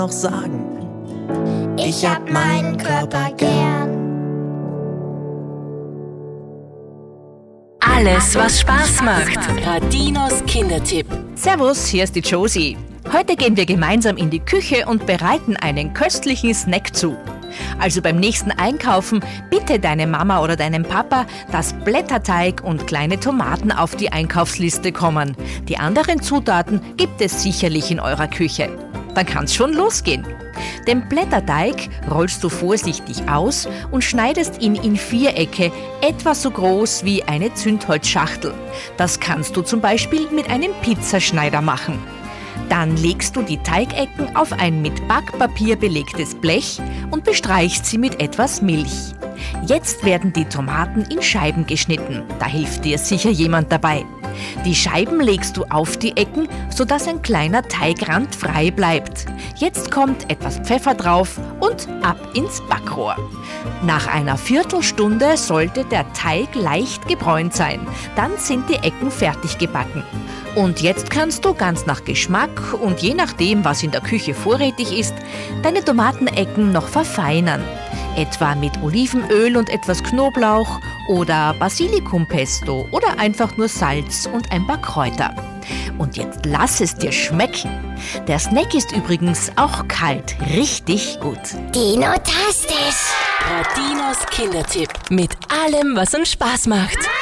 noch sagen? Ich hab meinen Körper gern. Alles, was Spaß macht. Radinos Kindertipp. Servus, hier ist die Josie. Heute gehen wir gemeinsam in die Küche und bereiten einen köstlichen Snack zu. Also beim nächsten Einkaufen bitte deine Mama oder deinen Papa, dass Blätterteig und kleine Tomaten auf die Einkaufsliste kommen. Die anderen Zutaten gibt es sicherlich in eurer Küche. Dann kann's schon losgehen. Den Blätterteig rollst du vorsichtig aus und schneidest ihn in Vierecke, etwa so groß wie eine Zündholzschachtel. Das kannst du zum Beispiel mit einem Pizzaschneider machen. Dann legst du die Teigecken auf ein mit Backpapier belegtes Blech und bestreichst sie mit etwas Milch. Jetzt werden die Tomaten in Scheiben geschnitten. Da hilft dir sicher jemand dabei. Die Scheiben legst du auf die Ecken, sodass ein kleiner Teigrand frei bleibt. Jetzt kommt etwas Pfeffer drauf und ab ins Backrohr. Nach einer Viertelstunde sollte der Teig leicht gebräunt sein. Dann sind die Ecken fertig gebacken. Und jetzt kannst du ganz nach Geschmack und je nachdem, was in der Küche vorrätig ist, deine Tomatenecken noch verfeinern. Etwa mit Olivenöl und etwas Knoblauch oder Basilikumpesto oder einfach nur Salz und ein paar Kräuter. Und jetzt lass es dir schmecken. Der Snack ist übrigens auch kalt richtig gut. Dino-tastisch. Radinos Kindertipp. Mit allem, was uns Spaß macht.